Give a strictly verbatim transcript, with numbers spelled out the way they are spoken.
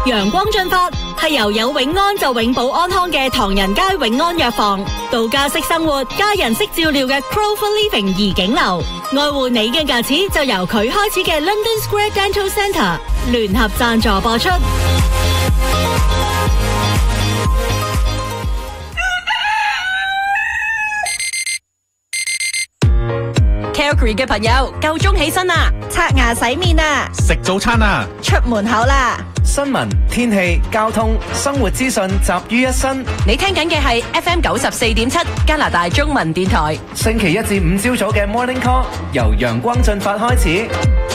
陽光進發係由有永安就永保安康嘅唐人街永安藥房，度假式生活家人式照料嘅 Clover Living 怡景樓，愛護你嘅牙齒就由佢開始嘅 London Square Dental Centre 聯合贊助播出。 Calgary 嘅朋友夠鐘起身啦， 刷牙洗面啦， 食早餐啦， 出門口啦。 新聞、天氣、交通、生活資訊集於一身。 你聽緊嘅係 F M 九十四點七加拿大中文電台。 星期一至五朝早嘅 Morning Call 由陽光進發開始。